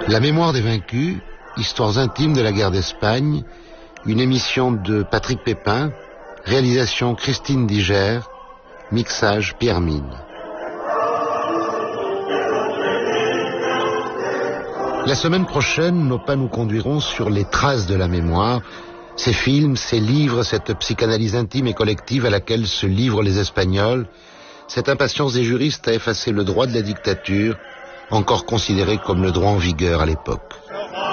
La mémoire des vaincus, histoires intimes de la guerre d'Espagne, une émission de Patrick Pépin, réalisation Christine Diger, mixage Pierre Mine. La semaine prochaine, nos pas nous conduiront sur les traces de la mémoire, ces films, ces livres, cette psychanalyse intime et collective à laquelle se livrent les Espagnols, cette impatience des juristes à effacer le droit de la dictature, encore considéré comme le droit en vigueur à l'époque.